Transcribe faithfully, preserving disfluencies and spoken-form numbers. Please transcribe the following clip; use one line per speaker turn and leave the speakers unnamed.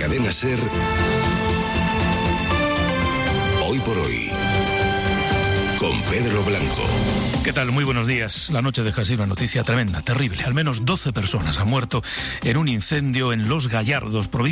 Cadena SER, Hoy por Hoy, con Pedro Blanco.
¿Qué tal? Muy buenos días. La noche deja así una noticia tremenda, terrible. Al menos doce personas han muerto en un incendio en Los Gallardos, provincia